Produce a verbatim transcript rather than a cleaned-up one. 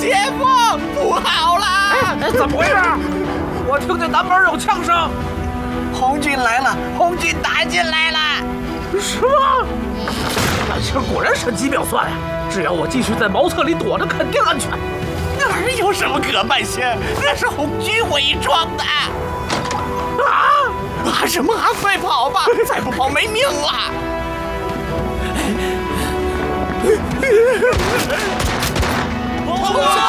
姐夫，不好了！ 哎，怎么回事？我听见南门有枪声。 红军来了，红军打进来了！ 什么？那枪果然神机妙算呀！只要我继续在茅厕里躲着，肯定安全。 哪儿有什么可半仙？那是红军伪装的！啊啊！什么啊？快跑吧！再不跑没命了！红军！